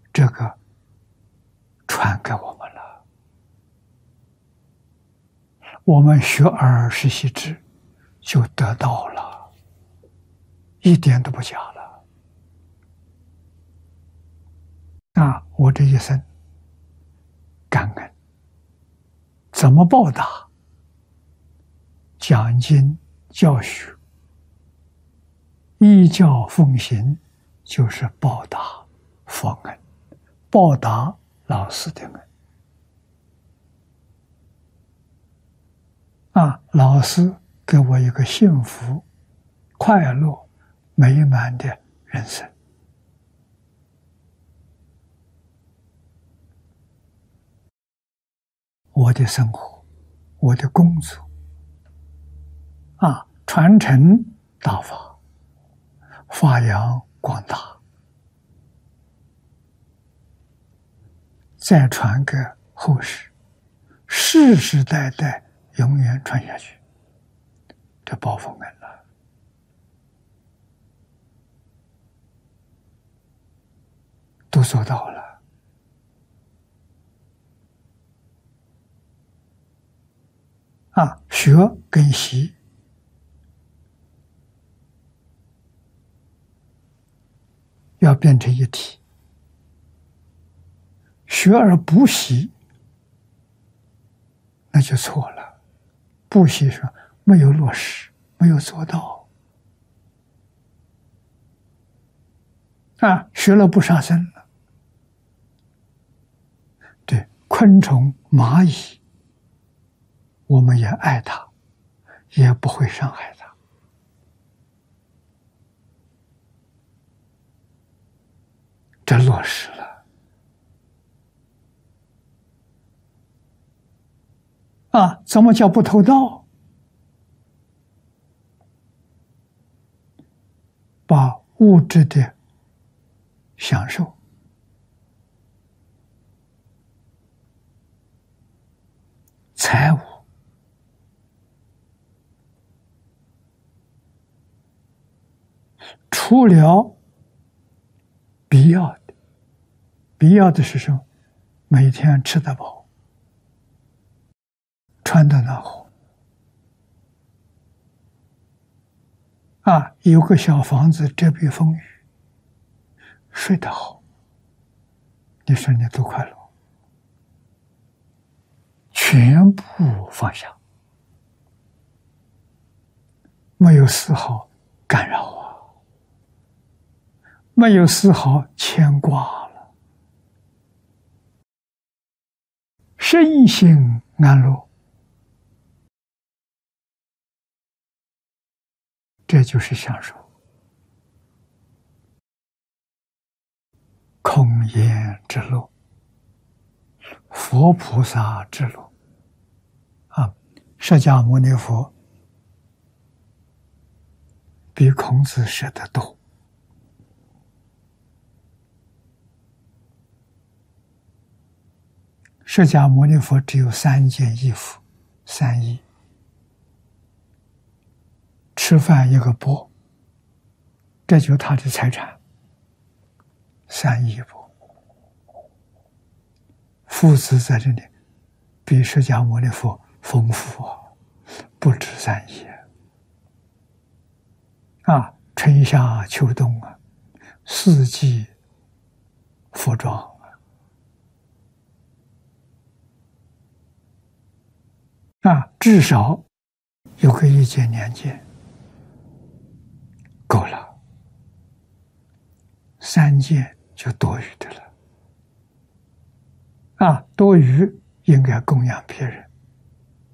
这个传给我们了。我们学而时习之，就得到了，一点都不假了。我这一生感恩，怎么报答？讲经教学，依教奉行，就是报答佛恩，报答老师的恩。老师给我一个幸福、快乐、美满的人生。我的生活，我的工作，传承大法，发扬光大，再传给后世，世世代代永远传下去，这报佛恩了。都做到了。学跟习要变成一体，学而不习那就错了。不习说没有落实，没有做到。学了不杀生了。对，昆虫、蚂蚁，我们也爱它，也不会伤害它。这落实了。怎么叫不偷盗？把物质的享受财物除了必要的，必要的是什么？每天吃得饱，穿得暖和，有个小房子遮蔽风雨，睡得好，你说你多快乐？全部放下，没有丝毫干扰没有丝毫牵挂了，身心安乐，这就是享受。空言之乐，佛菩萨之乐。释迦牟尼佛比孔子舍得多。释迦牟尼佛只有3件衣服，3衣，吃饭一个钵，这就是他的财产，3衣钵。夫子在这里比释迦牟尼佛丰富不止3衣春夏秋冬4季服装至少有个1件2件够了，3件就多余的了多余应该供养别人，